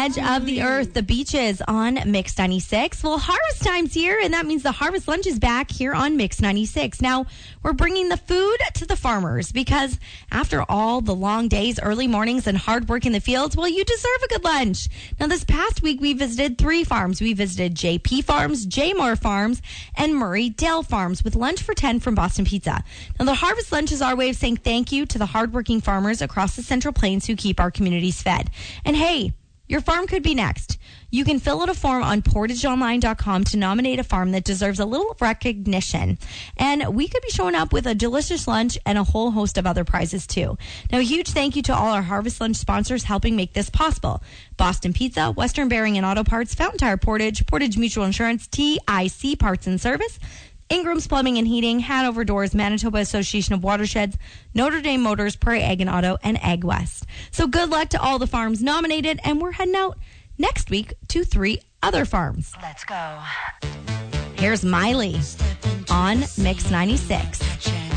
edge of the earth, the beaches on Mix 96. Well, harvest time's here, and that means the Harvest Lunch is back here on Mix 96. Now, we're bringing the food to the farmers because after all the long days, early mornings, and hard work in the fields, well, you deserve a good lunch. Now, this past week, we visited 3 farms. We visited JP Farms, Jaymore Farms, and Murray Dale Farms with lunch for 10 from Boston Pizza. Now, the Harvest Lunch is our way of saying thank you to the hardworking farmers across the Central Plains who keep our communities fed. And hey, your farm could be next. You can fill out a form on portageonline.com to nominate a farm that deserves a little recognition. And we could be showing up with a delicious lunch and a whole host of other prizes too. Now, a huge thank you to all our Harvest Lunch sponsors helping make this possible. Boston Pizza, Western Bearing and Auto Parts, Fountain Tire Portage, Portage Mutual Insurance, TIC Parts and Service, Ingram's Plumbing and Heating, Hanover Doors, Manitoba Association of Watersheds, Notre Dame Motors, Prairie Ag and Auto, and Ag West. So good luck to all the farms nominated, and we're heading out next week to 3 other farms. Let's go. Here's Miley on Mix 96.